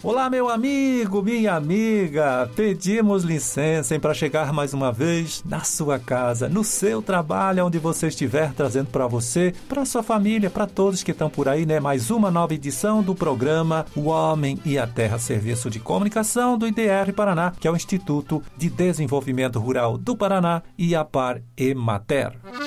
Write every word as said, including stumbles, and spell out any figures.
Olá, meu amigo, minha amiga, pedimos licença para chegar mais uma vez na sua casa, no seu trabalho, onde você estiver, trazendo para você, para sua família, para todos que estão por aí, né? Mais uma nova edição do programa O Homem e a Terra, Serviço de Comunicação do I D R Paraná, que é o Instituto de Desenvolvimento Rural do Paraná e a Par Emater.